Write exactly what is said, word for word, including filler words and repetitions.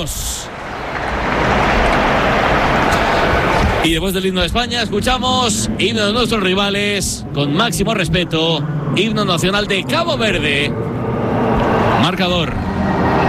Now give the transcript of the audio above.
dos. Y después del himno de España escuchamos himno de nuestros rivales con máximo respeto, himno nacional de Cabo Verde. Marcador